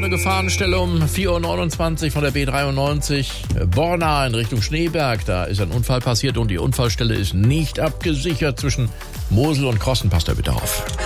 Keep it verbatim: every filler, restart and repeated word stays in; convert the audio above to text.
eine Gefahrenstelle um vier Uhr neunundzwanzig von der B dreiundneunzig. Borna in Richtung Schneeberg. Da ist ein Unfall passiert und die Unfallstelle ist nicht abgesichert. Zwischen Mosel und Krossen passt da bitte auf.